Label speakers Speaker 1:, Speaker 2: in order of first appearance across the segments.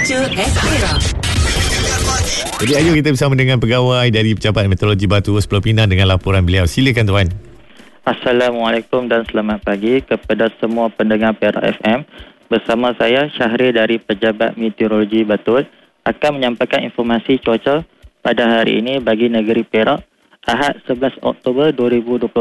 Speaker 1: Cuaca Ekstera.
Speaker 2: Jadi ayo kita bersama dengan pegawai dari Pejabat Meteorologi Batu Pulau Pinang dengan laporan beliau. Silakan tuan.
Speaker 3: Assalamualaikum dan selamat pagi kepada semua pendengar Perak FM. Bersama saya Syahrir dari Pejabat Meteorologi Batu akan menyampaikan informasi cuaca pada hari ini bagi negeri Perak, Ahad 11 Oktober 2026.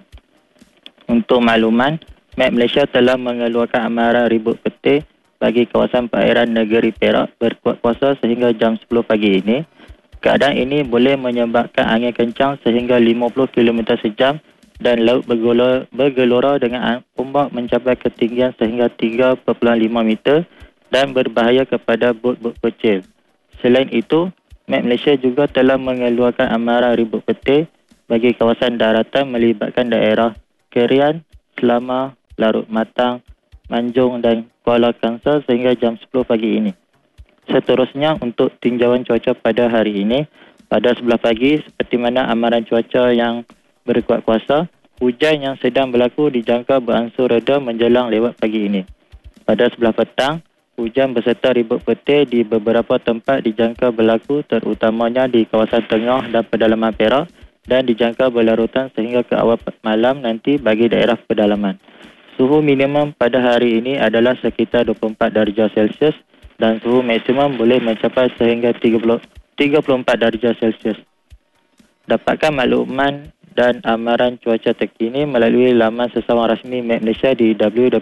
Speaker 3: Untuk makluman, Met Malaysia telah mengeluarkan amaran ribut petir bagi kawasan perairan negeri Perak berkuat kuasa sehingga jam 10 pagi ini. Keadaan ini boleh menyebabkan angin kencang sehingga 50 km sejam dan laut bergelora dengan ombak mencapai ketinggian sehingga 3.5 meter dan berbahaya kepada bot-bot kecil. Selain itu, Met Malaysia juga telah mengeluarkan amaran ribut petir bagi kawasan daratan melibatkan daerah Kerian, Selama, Larut Matang, Manjung dan Kuala Kangsar sehingga jam 10 pagi ini. Seterusnya untuk tinjauan cuaca pada hari ini, pada 11 pagi seperti mana amaran cuaca yang berkuat kuasa, hujan yang sedang berlaku dijangka beransur reda menjelang lewat pagi ini. Pada 11 petang, hujan beserta ribut petir di beberapa tempat dijangka berlaku terutamanya di kawasan tengah dan pedalaman Perak dan dijangka berlarutan sehingga ke awal malam nanti bagi daerah pedalaman. Suhu minimum pada hari ini adalah sekitar 24 darjah Celsius dan suhu maksimum boleh mencapai sehingga 34 darjah Celsius. Dapatkan makluman dan amaran cuaca terkini melalui laman sesawang rasmi Met Malaysia di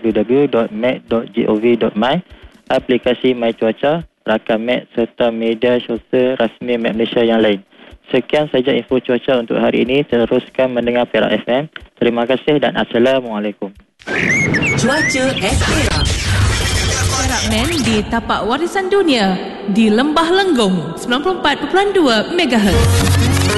Speaker 3: www.met.gov.my, aplikasi My Cuaca, rakam Met serta media sosial rasmi Met Malaysia yang lain. Sekian saja info cuaca untuk hari ini. Teruskan mendengar Perak FM. Terima kasih dan Assalamualaikum.
Speaker 1: Cuaca Ekstera.
Speaker 4: Perakmen di tapak warisan dunia di Lembah Lenggong 94.2 MHz.